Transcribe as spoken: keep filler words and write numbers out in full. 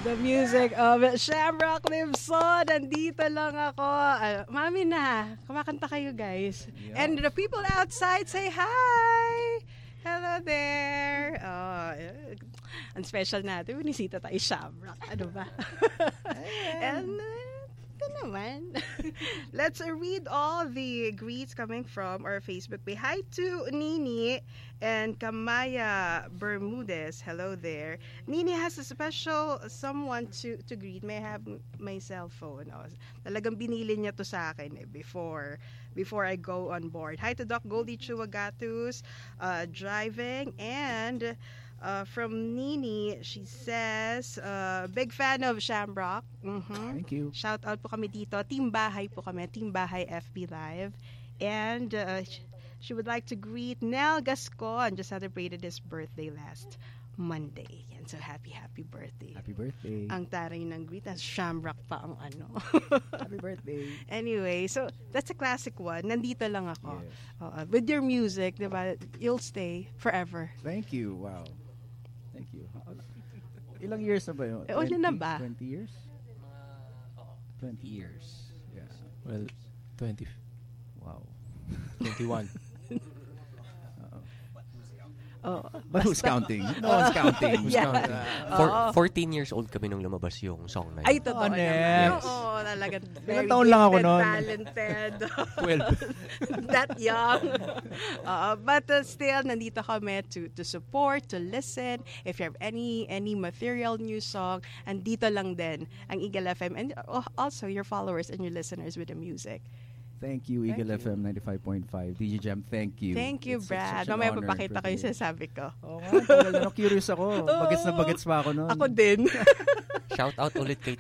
the music of Shamrock Libson. Nandito lang ako. Uh, mami na, kumakanta kayo guys. Yeah. And the people outside say hi. Hello there. Oh, ang special natin, binisita tayo Shamrock. Ano ba? And uh, ito naman. Let's uh, read all the greets coming from our Facebook page. Hi to Nini and Kamaya Bermudez. Hello there. Nini has a special someone to to greet. May I have my cell phone? Oh, talagang binili niya to sa akin eh, before before I go on board. Hi to Doc Goldie Chuagatus, uh, driving, and Uh, from Nini, she says, uh, big fan of Shamrock. Mm-hmm. Thank you. Shout out po kami dito. Team Bahay po kami. Team Bahay F B Live. And uh, she would like to greet Nel Gascon. Just celebrated his birthday last Monday. Yan, so happy, happy birthday. Happy birthday. Ang taray ng greet. As Shamrock pa ang ano. Happy birthday. Anyway, so that's a classic one. Nandito lang ako. Yes. Uh, with your music, diba? You'll stay forever. Thank you. Wow. Thank you. Ilang years na ba yun? Eh, twenty, na ba? twenty years? twenty years. Yeah. Well, twenty. Wow. twenty-one. Oh, but who's counting? No one's counting. Who's Yeah. counting? For, fourteen years old kami nung lumabas yung song na yun. Ay, totoo Honest. naman. Oo, talagang very taon lang ako gifted, nun? talented. twelve. That young. Uh, but uh, still, nandito kami to to support, to listen. If you have any any material new song, andito lang din ang Eagle F M. And uh, also your followers and your listeners with the music. Thank you, Eagle Thank F M ninety-five point five. D J Jam, thank you. Thank you, It's Brad. such an Mamaya honor and papakita ko yung privilege. sinasabi ko. Oo nga, tagal na. Curious ako. Bagets na bagets pa ako noon. Ako din. Shout out ulit kay